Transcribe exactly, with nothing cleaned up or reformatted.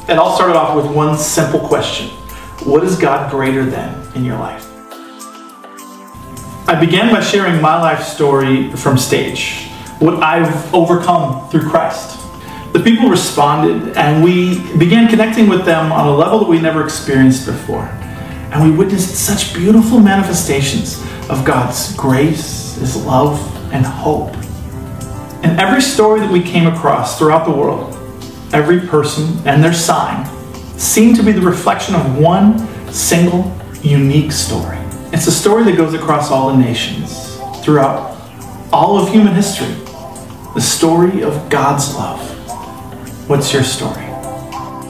It all started off with one simple question. What is God greater than in your life? I began by sharing my life story from stage, what I've overcome through Christ. The people responded, and we began connecting with them on a level that we never experienced before. And we witnessed such beautiful manifestations of God's grace, His love, and hope. And every story that we came across throughout the world, every person and their sign seemed to be the reflection of one single, unique story. It's a story that goes across all the nations, throughout all of human history. The story of God's love. What's your story?